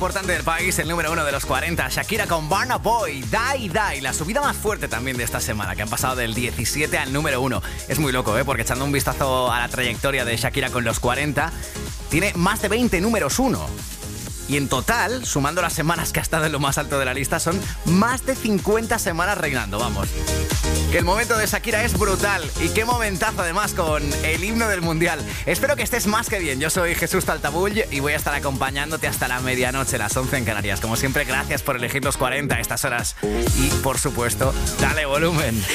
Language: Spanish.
Importante del país, el número 1 de los 40, Shakira con Burna Boy, Die Die, la subida más fuerte también de esta semana, que han pasado del 17 al número 1. Es muy loco, porque echando un vistazo a la trayectoria de Shakira con los 40, tiene más de 20 números 1. Y en total, sumando las semanas que ha estado en lo más alto de la lista, son más de 50 semanas reinando, vamos. Que el momento de Shakira es brutal. Y qué momentazo además con el himno del Mundial. Espero que estés más que bien. Yo soy Jesús Taltabull y voy a estar acompañándote hasta la medianoche, las 11 en Canarias. Como siempre, gracias por elegir los 40 a estas horas. Y, por supuesto, dale volumen.